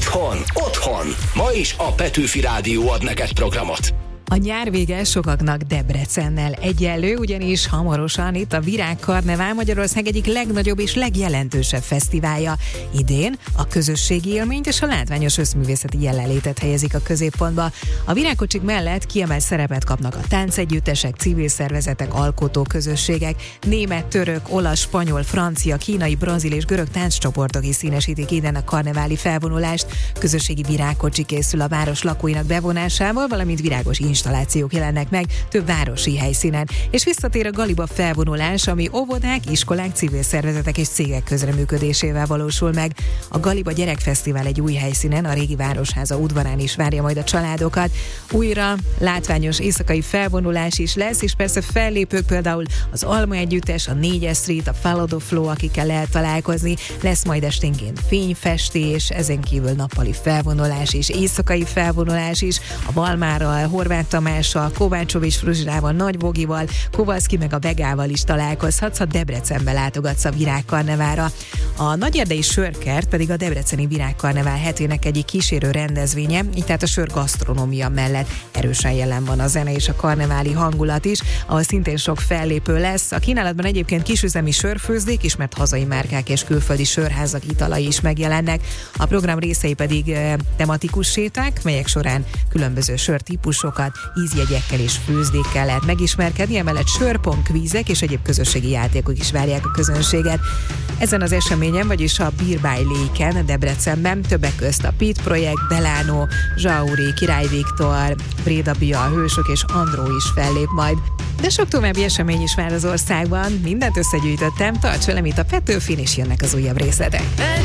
Itthon, otthon. Ma is a Petőfi Rádió ad neked programot. A nyár vége sokaknak Debrecennel egyenlő, ugyanis hamarosan itt a Virágkarnevál, Magyarország egyik legnagyobb és legjelentősebb fesztiválja. Idén a közösségi élményt és a látványos összművészeti jelenlétet helyezik a középpontba. A virágkocsik mellett kiemelt szerepet kapnak a táncegyüttesek, civil szervezetek, alkotó közösségek, német, török, olasz, spanyol, francia, kínai, brazil és görög tánccsoportok is színesítik idén a karneváli felvonulást. Közösségi virágkocsi készül a város lakóinak bevonásával, valamint virágos installációk jelennek meg több városi helyszínen. És visszatér a Galiba felvonulás, ami óvodák, iskolák, civil szervezetek és cégek közreműködésével valósul meg. A Galiba Gyerekfesztivál egy új helyszínen, a régi Városháza udvarán is várja majd a családokat. Újra látványos éjszakai felvonulás is lesz, és persze fellépők, például az Alma Együttes, a 4-es Street, a Follow the Flow, akikkel lehet találkozni. Lesz majd esténként fényfestés, ezen kívül nappali felvonulás és éjszakai felvonulás is. A Valmárral, Horváth Tamással, Kovácsovics Fruzsirával, Nagy Vogival, Kovalszki meg a Begával is találkozhatsz, ha Debrecenbe látogatsz a Virágkarneválra. A Nagyerdei Sörkert pedig a Debreceni Virágkarnevál hetének egyik kísérő rendezvénye, így tehát a sörgasztronómia mellett erősen jelen van a zene és a karneváli hangulat is, ahol szintén sok fellépő lesz. A kínálatban egyébként kisüzemi sörfőzdék, ismert hazai márkák és külföldi sörházak italai is megjelennek. A program részei pedig tematikus séták, melyek során különböző sörtípusokat, ízjegyekkel és főzdékkel lehet megismerkedni, emellett sörpong, kvízek és egyéb közösségi játékok is várják a közönséget. Ezen az eseményen, vagyis a Beer by Lake-en, Debrecenben többek közt a Pit Projekt, Delano, Zsauri, Király Viktor, Bréda Bia, Hősök és Andró is fellép majd. De sok további esemény is vár az országban, mindent összegyűjtöttem, tarts velem itt a Petőfin, és jönnek az újabb részletek.